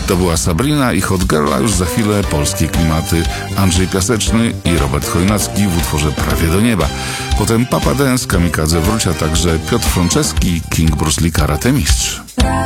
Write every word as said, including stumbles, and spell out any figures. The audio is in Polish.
To była Sabrina i Hot Girl, a już za chwilę polskie klimaty. Andrzej Piaseczny i Robert Chojnacki w utworze Prawie do nieba. Potem Papa Dance, Kamikadze Wróć, a także Piotr Franceski, King Bruce Lee, Karate Mistrz.